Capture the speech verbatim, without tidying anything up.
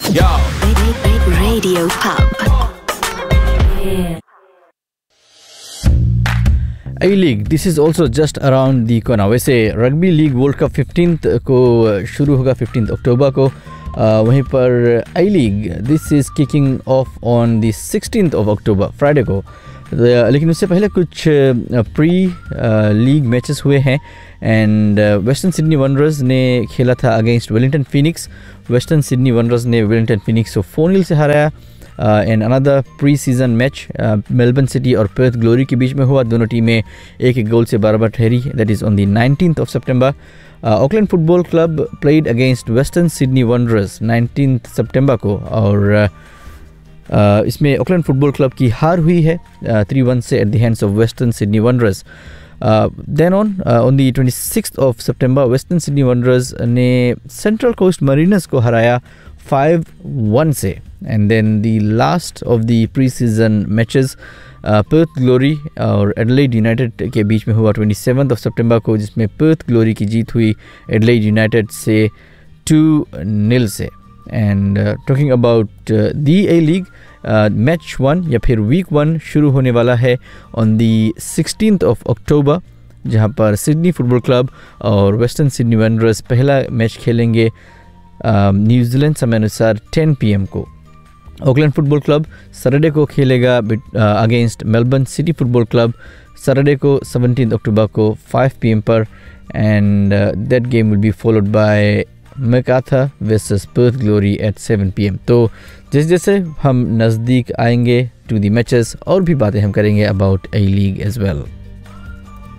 Yo. Radio Pub. A-League, this is also just around the corner. वैसे rugby league world cup fifteenth को शुरू होगा fifteenth अक्टूबर को. uh, वहीं पर A-League, this is kicking off on the sixteenth of October, Friday को. लेकिन उससे पहले कुछ प्री लीग मैचेस हुए हैं. एंड वेस्टर्न सिडनी वंडरर्स ने खेला था against Wellington Phoenix. Western Sydney वंडरर्स ने वेलिंगटन फिनिक्स को फोर नील से हराया. And another pre season match Melbourne city और पर्थ ग्लोरी के बीच में हुआ. दोनों टीमें एक एक गोल से बराबर ठहरी. That is on the nineteenth of September. Auckland football club played against western Sydney वंडरर्स nineteenth सितंबर को. और Uh, इसमें ऑकलैंड फुटबॉल क्लब की हार हुई है थ्री वन से at the hands of western Sydney वंडरर्स. Then on on the twenty sixth of September western Sydney वंडरर्स ने central coast mariners को हराया फाइव वन से. And then the last of the pre season matches Perth glory और Adelaide United के बीच में हुआ twenty seventh of सितंबर को, जिसमें पर्थ ग्लोरी की जीत हुई एडलेड यूनाइटेड से टू नील से. And talking about the A league, match one या फिर वीक वन शुरू होने वाला है on the sixteenth of October, जहां पर सिडनी फुटबॉल क्लब और वेस्टर्न सिडनी वंडरर्स पहला मैच खेलेंगे न्यूजीलैंड समय अनुसार टेन पी एम को. ऑकलैंड फुटबॉल क्लब सैटरडे को खेलेगा against Melbourne city football club, Saturday को सेवनटीन अक्टूबर को फाइव पी एम पर. And that game will be followed by MacArthur versus Perth glory eight seven P M. तो जैसे जैसे हम नज़दीक आएंगे टू दी मैचेस और भी बातें हम करेंगे about A league as well.